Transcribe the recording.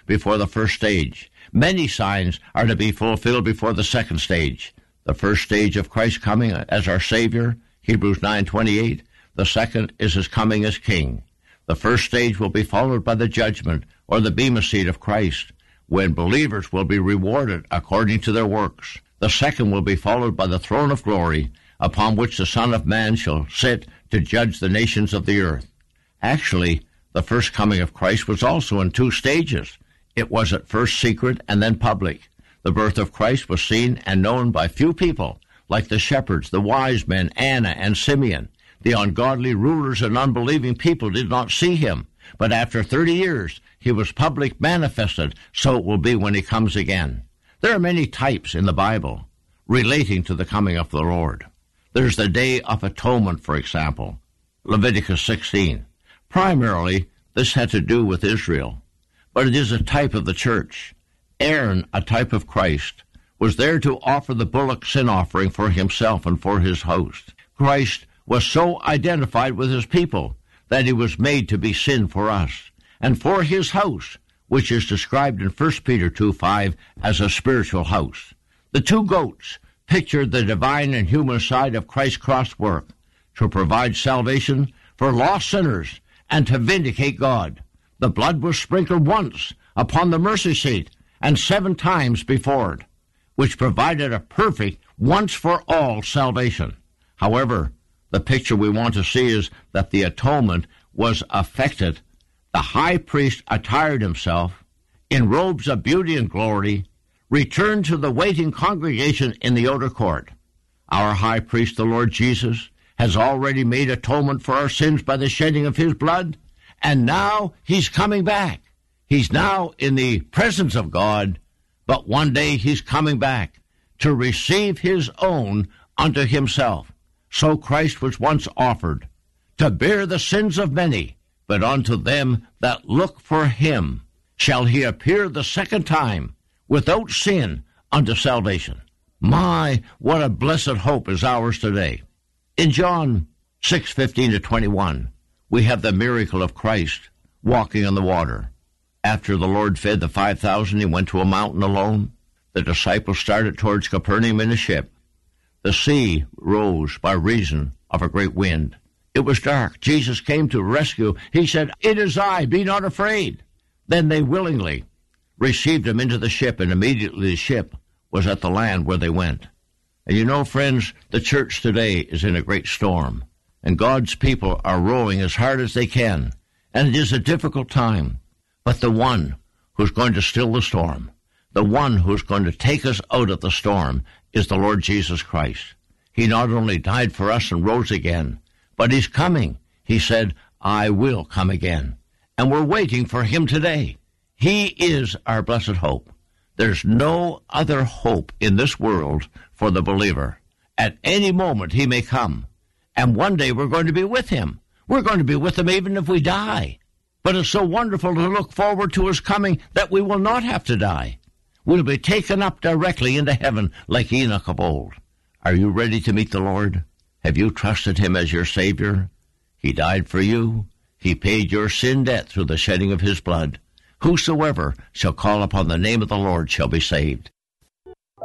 before the first stage. Many signs are to be fulfilled before the second stage. The first stage of Christ's coming as our Savior, Hebrews 9:28. The second is his coming as King. The first stage will be followed by the judgment, or the bema seat of Christ, when believers will be rewarded according to their works. The second will be followed by the throne of glory, upon which the Son of Man shall sit to judge the nations of the earth. Actually, the first coming of Christ was also in two stages. It was at first secret and then public. The birth of Christ was seen and known by few people, like the shepherds, the wise men, Anna and Simeon. The ungodly rulers and unbelieving people did not see him, but after 30 years he was publicly manifested, so it will be when he comes again. There are many types in the Bible relating to the coming of the Lord. There's the Day of Atonement, for example, Leviticus 16. Primarily, this had to do with Israel, but it is a type of the church. Aaron, a type of Christ, was there to offer the bullock sin offering for himself and for his host. Christ was so identified with his people that he was made to be sin for us and for his house, which is described in 1 Peter 2:5 as a spiritual house. The two goats pictured the divine and human side of Christ's cross work to provide salvation for lost sinners and to vindicate God. The blood was sprinkled once upon the mercy seat and 7 times before it, which provided a perfect once-for-all salvation. However, the picture we want to see is that the atonement was effected. The high priest attired himself in robes of beauty and glory, returned to the waiting congregation in the outer court. Our high priest, the Lord Jesus, has already made atonement for our sins by the shedding of his blood, and now he's coming back. He's now in the presence of God, but one day he's coming back to receive his own unto himself. So Christ was once offered to bear the sins of many, but unto them that look for him shall he appear the second time without sin unto salvation. My, what a blessed hope is ours today. In John 6:15-21, we have the miracle of Christ walking on the water. After the Lord fed the 5,000, he went to a mountain alone. The disciples started towards Capernaum in a ship. The sea rose by reason of a great wind. It was dark. Jesus came to rescue. He said, "It is I, be not afraid." Then they willingly received him into the ship, and immediately the ship was at the land where they went. And you know, friends, the church today is in a great storm, and God's people are rowing as hard as they can, and it is a difficult time. But the one who's going to still the storm, the one who's going to take us out of the storm, is the Lord Jesus Christ. He not only died for us and rose again, but he's coming. He said, "I will come again." And we're waiting for him today. He is our blessed hope. There's no other hope in this world for the believer. At any moment he may come, and one day we're going to be with him. We're going to be with him even if we die. But it's so wonderful to look forward to his coming that we will not have to die. We'll be taken up directly into heaven like Enoch of old. Are you ready to meet the Lord? Have you trusted him as your Savior? He died for you. He paid your sin debt through the shedding of his blood. Whosoever shall call upon the name of the Lord shall be saved.